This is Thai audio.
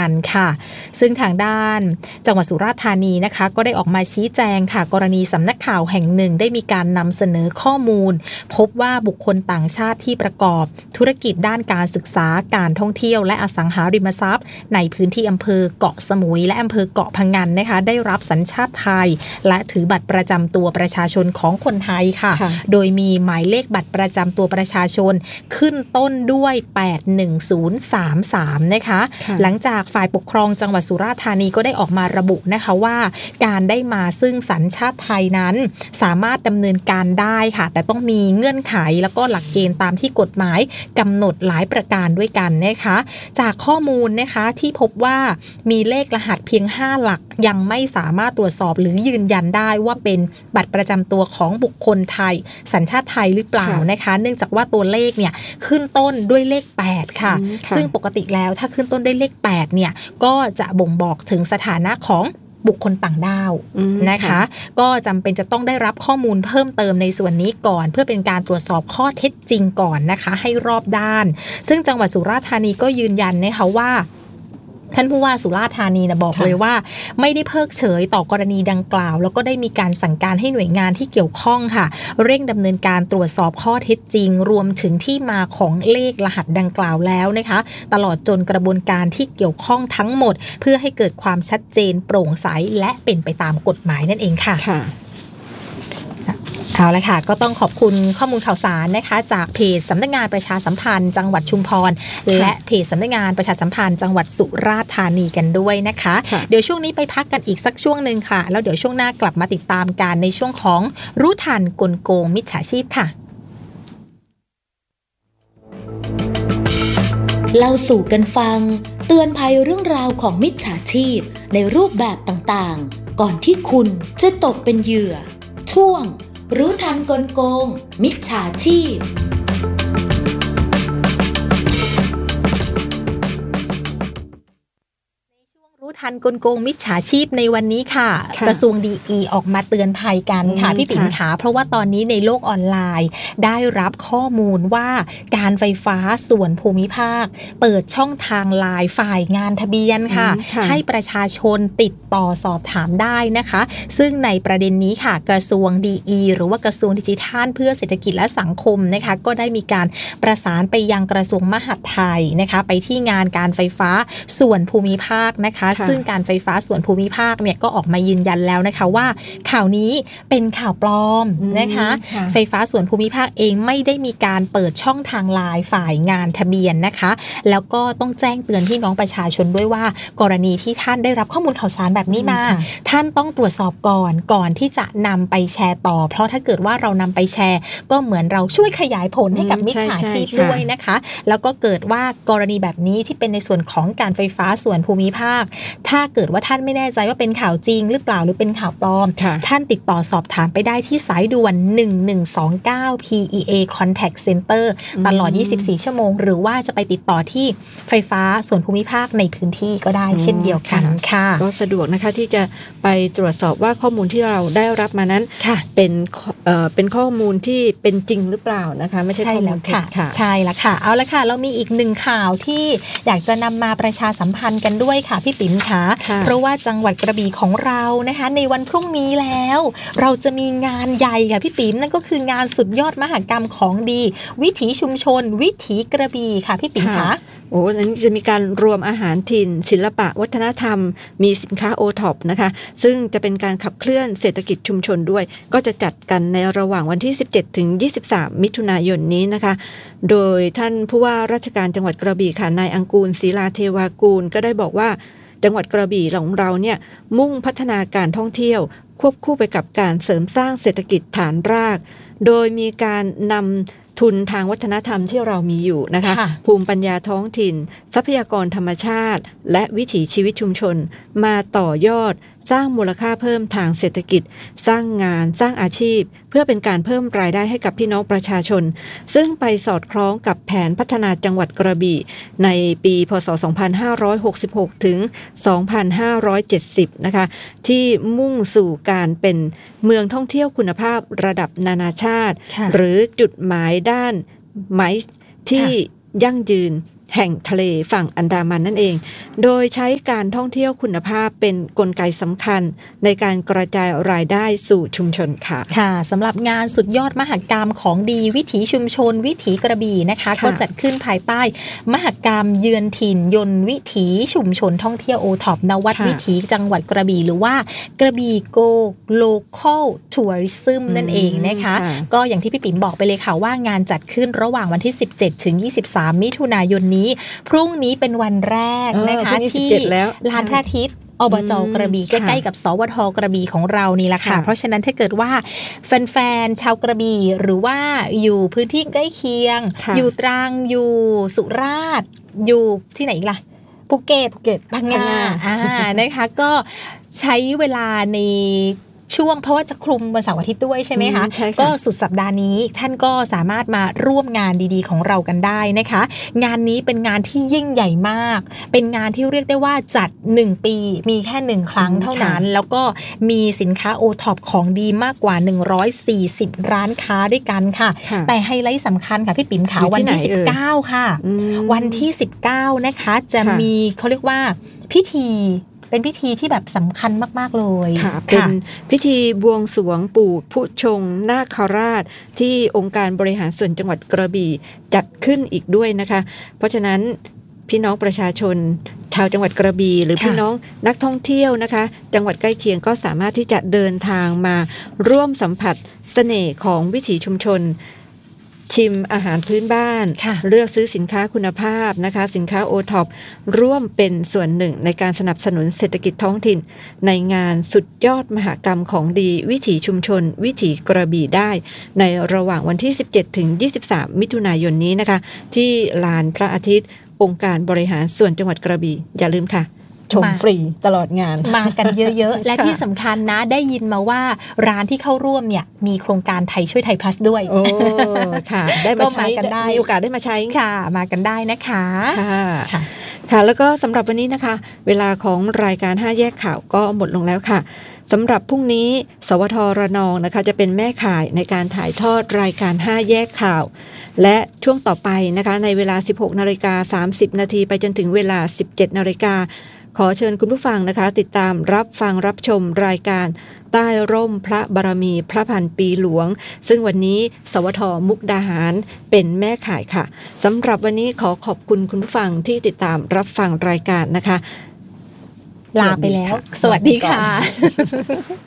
นค่ะซึ่งทางด้านจังหวัดสุราษฎร์ธานีนะคะก็ได้ออกมาชี้แจงค่ะกรณีสำนักข่าวแห่งหนึ่งได้มีการนำเสนอข้อมูลพบว่าบุคคลต่างชาติที่ประกอบธุรกิจด้านการศึกษาการท่องเที่ยวและอสังหาริมทรัพย์ในพื้นที่อำเภอเกาะสมุยและอำเภอเกาะพะงันนะคะได้รับสัญชาติไทยและถือบัตรประจำตัวประชาชนของคนไทยค่ะโดยมีหมายเลขบัตรประจำตัวประชาชนขึ้นต้นด้วย81033นะคะหลังจากฝ่ายปกครองจังหวัดสุราษฎร์ธานีก็ได้ออกมาระบุนะคะว่าการได้มาซึ่งสัญชาติไทยนั้นสามารถดำเนินการได้ค่ะแต่ต้องมีเงื่อนไขแล้วก็หลักเกณฑ์ตามที่กฎหมายกำหนดหลายประการด้วยกันนะคะจากข้อมูลนะคะที่พบว่ามีเลขรหัสเพียง5หลักยังไม่สามารถตรวจสอบหรือยืนยันได้ว่าเป็นบัตรประจำตัวของบุคคลไทยสัญชาติไทยหรือเปล่านะคะเนื่องจากว่าตัวเลขเนี่ยขึ้นต้นด้วยเลข8ค่ะซึ่งปกติแล้วถ้าขึ้นต้นด้วยเลข8เนี่ยก็จะบ่งบอกถึงสถานะของบุคคลต่างด้าวนะคะก็จำเป็นจะต้องได้รับข้อมูลเพิ่มเติมในส่วนนี้ก่อนเพื่อเป็นการตรวจสอบข้อเท็จจริงก่อนนะคะให้รอบด้านซึ่งจังหวัดสุราษฎร์ธานีก็ยืนยันนะคะว่าท่านผู้ว่าสุราษฎร์ธานีบอกเลยว่าไม่ได้เพิกเฉยต่อกรณีดังกล่าวแล้วก็ได้มีการสั่งการให้หน่วยงานที่เกี่ยวข้องค่ะเร่งดำเนินการตรวจสอบข้อเท็จจริงรวมถึงที่มาของเลขรหัสดังกล่าวแล้วนะคะตลอดจนกระบวนการที่เกี่ยวข้องทั้งหมดเพื่อให้เกิดความชัดเจนโปร่งใสและเป็นไปตามกฎหมายนั่นเองค่ะเอาละค่ะก็ต้องขอบคุณข้อมูลข่าวสารนะคะจากเพจสำนักงานประชาสัมพันธ์จังหวัดชุมพรและเพจสำนักงานประชาสัมพันธ์จังหวัดสุราษฎร์ธานีกันด้วยนะคะเดี๋ยวช่วงนี้ไปพักกันอีกสักช่วงนึงค่ะแล้วเดี๋ยวช่วงหน้ากลับมาติดตามกันในช่วงของรู้ทันกลโกงมิจฉาชีพค่ะเล่าสู่กันฟังเตือนภัยเรื่องราวของมิจฉาชีพในรูปแบบต่างๆก่อนที่คุณจะตกเป็นเหยื่อช่วงรู้ทันกลโกงมิจฉาชีพรู้ทันกลโกงมิจฉาชีพในวันนี้ค่ะกระทรวงดีออกมาเตือนภัยกันค่ะพี่ปิ่นขาเพราะว่าตอนนี้ในโลกออนไลน์ได้รับข้อมูลว่าการไฟฟ้าส่วนภูมิภาคเปิดช่องทางไลน์ฝ่ายงานทะเบียนค่ะให้ประชาชนติดต่อสอบถามได้นะคะซึ่งในประเด็นนี้ค่ะกระทรวงดีหรือว่ากระทรวงดิจิทัลเพื่อเศรษฐกิจและสังคมนะคะก็ได้มีการประสานไปยังกระทรวงมหาดไทยนะคะไปที่งานการไฟฟ้าส่วนภูมิภาคนะคะซึ่งการไฟฟ้าส่วนภูมิภาคเนี่ยก็ออกมายืนยันแล้วนะคะว่าข่าวนี้เป็นข่าวปลอมนะคะไฟฟ้าส่วนภูมิภาคเองไม่ได้มีการเปิดช่องทางไลน์ฝ่ายงานทะเบียนนะคะแล้วก็ต้องแจ้งเตือนพี่น้องประชาชนด้วยว่ากรณีที่ท่านได้รับข้อมูลข่าวสารแบบนี้มาท่านต้องตรวจสอบก่อนที่จะนำไปแชร์ต่อเพราะถ้าเกิดว่าเรานำไปแชร์ก็เหมือนเราช่วยขยายผลให้กับมิจฉาชีพด้วยนะคะแล้วก็เกิดว่ากรณีแบบนี้ที่เป็นในส่วนของการไฟฟ้าส่วนภูมิภาคถ้าเกิดว่าท่านไม่แน่ใจว่าเป็นข่าวจริงหรือเปล่าหรือเป็นข่าวปลอมท่านติดต่อสอบถามไปได้ที่สายด่วน1129 PEA Contact Center ตลอด24ชั่วโมงหรือว่าจะไปติดต่อที่ไฟฟ้าส่วนภูมิภาคในพื้นที่ก็ได้เช่นเดียวกันค่ะก็สะดวกนะคะที่จะไปตรวจสอบว่าข้อมูลที่เราได้รับมานั้นเป็นข้อมูลที่เป็นจริงหรือเปล่านะคะไม่ใช่ข้อมูลเท็จค่ะใช่แล้วค่ะเอาละค่ะเรามีอีกหนึ่งข่าวที่อยากจะนำมาประชาสัมพันธ์กันด้วยค่ะพี่ติ๋มค่ะเพราะว่าจังหวัดกระบี่ของเรานะคะในวันพรุ่งนี้แล้วเราจะมีงานใหญ่ค่ะพี่ติ๋มนั่นก็คืองานสุดยอดมหกรรมของดีวิถีชุมชนวิถีกระบี่ค่ะพี่ติ๋มค่ะอันนี้จะมีการรวมอาหารถิ่นศิลปะวัฒนธรรมมีสินค้าโอท็อปนะคะซึ่งจะเป็นการขับเคลื่อนเศรษฐกิจชุมชนด้วยก็จะจัดกันในระหว่างวันที่17ถึง23มิถุนายนนี้นะคะโดยท่านผู้ว่าราชการจังหวัดกระบี่ค่ะนายอังกูลศรีลาเทวากูลก็ได้บอกว่าจังหวัดกระบี่ของเราเนี่ยมุ่งพัฒนาการท่องเที่ยวควบคู่ไปกับการเสริมสร้างเศรษฐกิจฐานรากโดยมีการนำทุนทางวัฒนธรรมที่เรามีอยู่นะคะภูมิปัญญาท้องถิ่นทรัพยากรธรรมชาติและวิถีชีวิตชุมชนมาต่อยอดสร้างมูลค่าเพิ่มทางเศรษฐกิจสร้างงานสร้างอาชีพเพื่อเป็นการเพิ่มรายได้ให้กับพี่น้องประชาชนซึ่งไปสอดคล้องกับแผนพัฒนาจังหวัดกระบี่ในปีพ.ศ. 2566 ถึง 2570 นะคะที่มุ่งสู่การเป็นเมืองท่องเที่ยวคุณภาพระดับนานาชาติหรือจุดหมายด้านหมายที่ยั่งยืนแห่งทะเลฝั่งอันดามันนั่นเอง โดยใช้การท่องเที่ยวคุณภาพเป็นกลไกสำคัญในการกระจายรายได้สู่ชุมชนค่ะค่ะสำหรับงานสุดยอดมหกรรมของดีวิถีชุมชนวิถีกระบี่นะคะก็จัดขึ้นภายใต้มหกรรมเยือนถิ่นยนต์วิถีชุมชนท่องเที่ยวโอท็อปนวัดวิถีจังหวัดกระบี่หรือว่ากระบี่โกโลคอลทัวริซึมนั่นเองนะคะก็อย่างที่พี่ปิ่นบอกไปเลยค่ะว่างานจัดขึ้นระหว่างวันที่17ถึง23มิถุนายนนี้พรุ่งนี้เป็นวันแรกนะคะที่ลานพระอาทิตย์อบจ.กระบี่ใกล้ๆกับสวท.กระบี่ของเรานี่แหละค่ะเพราะฉะนั้นถ้าเกิดว่าแฟนๆชาวกระบี่หรือว่าอยู่พื้นที่ใกล้เคียงอยู่ตรังอยู่สุราษฎร์อยู่ที่ไหนอีกล่ะภูเก็ตพังงานะคะก็ใช้เวลาในช่วงเพราะว่าจะคลุมวันเสาร์อาทิตย์ด้วยใช่ไหมคะก็สุดสัปดาห์นี้ท่านก็สามารถมาร่วมงานดีๆของเรากันได้นะคะงานนี้เป็นงานที่ยิ่งใหญ่มากเป็นงานที่เรียกได้ว่าจัด1ปีมีแค่1ครั้งเท่านั้นแล้วก็มีสินค้าโอท็อปของดีมากกว่า140ร้านค้าด้วยกันค่ะแต่ไฮไลท์สำคัญค่ะพี่ปิ่นขาวันที่19ค่ะวันที่19นะคะจะมีเขาเรียกว่าเป็นพิธีที่แบบสำคัญมากๆเลยค่ะเป็นพิธีบวงสรวงปู่ผู้ชงนาคราชที่องค์การบริหารส่วนจังหวัดกระบี่จัดขึ้นอีกด้วยนะคะเพราะฉะนั้นพี่น้องประชาชนชาวจังหวัดกระบี่หรือพี่น้องนักท่องเที่ยวนะคะจังหวัดใกล้เคียงก็สามารถที่จะเดินทางมาร่วมสัมผัสเสน่ห์ของวิถีชุมชนชิมอาหารพื้นบ้านเลือกซื้อสินค้าคุณภาพนะคะสินค้าโอท็อปร่วมเป็นส่วนหนึ่งในการสนับสนุนเศรษฐกิจท้องถิ่นในงานสุดยอดมหกรรมของดีวิถีชุมชนวิถีกระบี่ได้ในระหว่างวันที่17ถึง23มิถุนายนนี้นะคะที่ลานพระอาทิตย์องค์การบริหารส่วนจังหวัดกระบี่อย่าลืมค่ะชมฟรีตลอดงานมากันเยอะๆ และที่สำคัญนะได้ยินมาว่าร้านที่เข้าร่วมเนี่ยมีโครงการไทยช่วยไทยพลัสด้วยโอ้ค่ะได้มาใช้มีโอกาสได้มาใช้ค่ะมากันได้นะคะค่ะแล้วก็สำหรับวันนี้นะคะเวลาของรายการ5แยกข่าวก็หมดลงแล้วค่ะสำหรับพรุ่งนี้สวทระนองนะคะจะเป็นแม่ข่ายในการถ่ายทอดรายการ5แยกข่าวและช่วงต่อไปนะคะในเวลา 16:30 น.ไปจนถึงเวลา 17:00 น.ขอเชิญคุณผู้ฟังนะคะติดตามรับฟังรับชมรายการใต้ร่มพระบารมีพระพันปีหลวงซึ่งวันนี้สวทมุกดาหารเป็นแม่ข่ายค่ะสำหรับวันนี้ขอขอบคุณคุณผู้ฟังที่ติดตามรับฟังรายการนะคะลาไปแล้วสวัสดีค่ะ